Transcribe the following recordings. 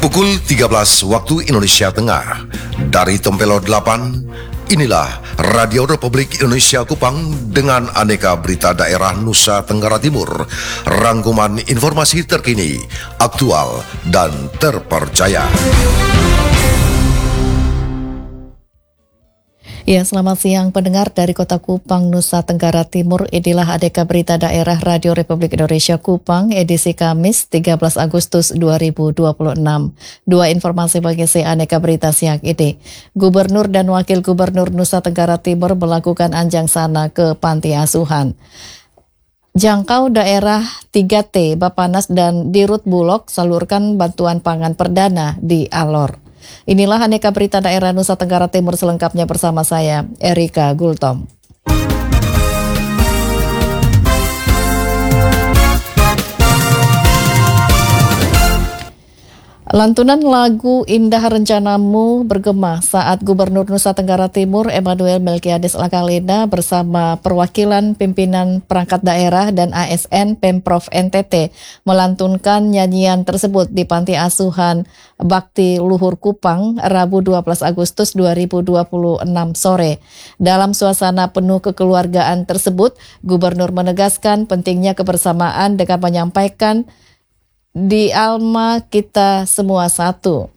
Pukul 13 waktu Indonesia Tengah. Dari Tempelo 8, inilah Radio Republik Indonesia Kupang dengan aneka berita daerah Nusa Tenggara Timur. Rangkuman informasi terkini, aktual, dan terpercaya. Ya, selamat siang pendengar dari Kota Kupang, Nusa Tenggara Timur. Inilah aneka berita daerah Radio Republik Indonesia Kupang, edisi Kamis 13 Agustus 2026. Dua informasi bagi aneka berita siang ini. Gubernur dan Wakil Gubernur Nusa Tenggara Timur melakukan anjang sana ke panti asuhan. Jangkau daerah 3T, Bapanas dan Dirut Bulog salurkan bantuan pangan perdana di Alor. Inilah aneka berita daerah Nusa Tenggara Timur selengkapnya bersama saya, Erika Gultom. Lantunan lagu Indah Rencanamu bergema saat Gubernur Nusa Tenggara Timur Emmanuel Melkiades Lakalena bersama perwakilan pimpinan perangkat daerah dan ASN Pemprov NTT melantunkan nyanyian tersebut di Panti Asuhan Bakti Luhur Kupang Rabu 12 Agustus 2026 sore. Dalam suasana penuh kekeluargaan tersebut, Gubernur menegaskan pentingnya kebersamaan dengan menyampaikan di Alma kita semua satu.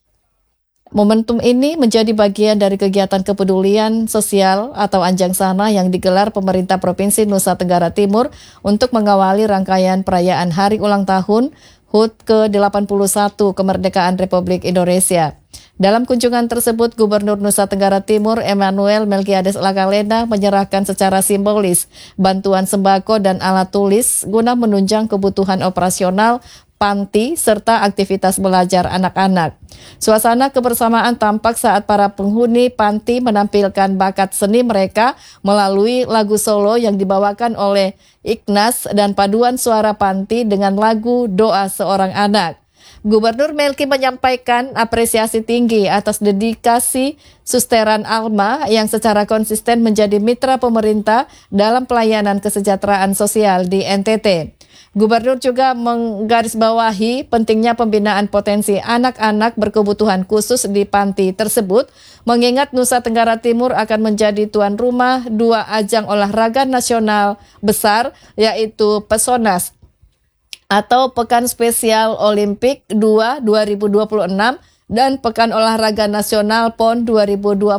Momentum ini menjadi bagian dari kegiatan kepedulian sosial atau anjang sana yang digelar pemerintah Provinsi Nusa Tenggara Timur untuk mengawali rangkaian perayaan Hari Ulang Tahun HUT ke-81 Kemerdekaan Republik Indonesia. Dalam kunjungan tersebut, Gubernur Nusa Tenggara Timur Emmanuel Melkiades Lakalena menyerahkan secara simbolis bantuan sembako dan alat tulis guna menunjang kebutuhan operasional panti serta aktivitas belajar anak-anak. Suasana kebersamaan tampak saat para penghuni panti menampilkan bakat seni mereka melalui lagu solo yang dibawakan oleh Ignas dan paduan suara panti dengan lagu Doa Seorang Anak. Gubernur Melki menyampaikan apresiasi tinggi atas dedikasi Susteran Alma yang secara konsisten menjadi mitra pemerintah dalam pelayanan kesejahteraan sosial di NTT. Gubernur juga menggarisbawahi pentingnya pembinaan potensi anak-anak berkebutuhan khusus di panti tersebut, mengingat Nusa Tenggara Timur akan menjadi tuan rumah dua ajang olahraga nasional besar, yaitu Pesonas atau Pekan Spesial Olimpik 2 2026 dan Pekan Olahraga Nasional PON 2028.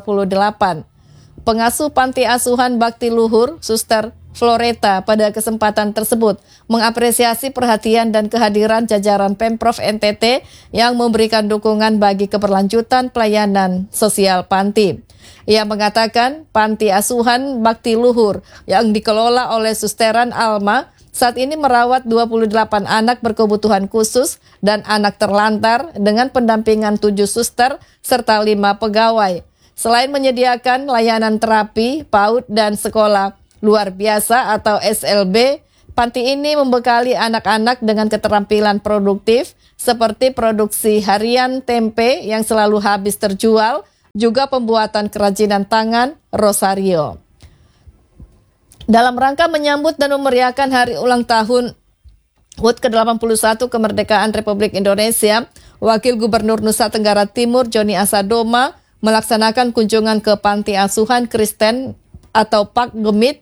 Pengasuh Panti Asuhan Bakti Luhur, Suster Floreta, pada kesempatan tersebut mengapresiasi perhatian dan kehadiran jajaran Pemprov NTT yang memberikan dukungan bagi keberlanjutan pelayanan sosial panti. Ia mengatakan Panti Asuhan Bakti Luhur yang dikelola oleh Susteran Alma saat ini merawat 28 anak berkebutuhan khusus dan anak terlantar dengan pendampingan 7 suster serta 5 pegawai. Selain menyediakan layanan terapi, PAUD, dan sekolah luar biasa atau SLB, panti ini membekali anak-anak dengan keterampilan produktif seperti produksi harian tempe yang selalu habis terjual, juga pembuatan kerajinan tangan rosario. Dalam rangka menyambut dan memeriahkan Hari Ulang Tahun HUT ke-81 Kemerdekaan Republik Indonesia, Wakil Gubernur Nusa Tenggara Timur Joni Asadoma melaksanakan kunjungan ke Panti Asuhan Kristen atau Pak Gemit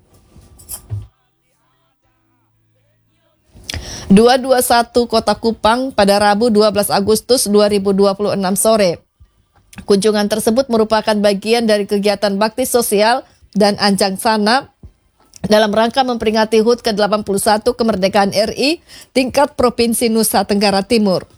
221 Kota Kupang pada Rabu 12 Agustus 2026 sore. Kunjungan tersebut merupakan bagian dari kegiatan bakti sosial dan anjang sana dalam rangka memperingati HUT ke-81 Kemerdekaan RI tingkat Provinsi Nusa Tenggara Timur.